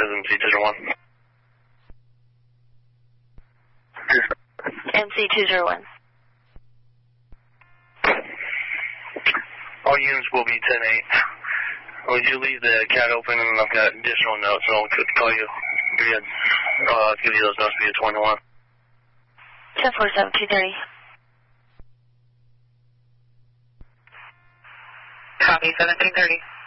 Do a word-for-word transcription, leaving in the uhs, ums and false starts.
M C two zero one. M C two zero one. All units will be ten eight. Would you leave the C A D open, and I've got additional notes, so I could call you, give you, uh, give you those notes via twenty-one. ten four seven two thirty. Copy, seventeen thirty.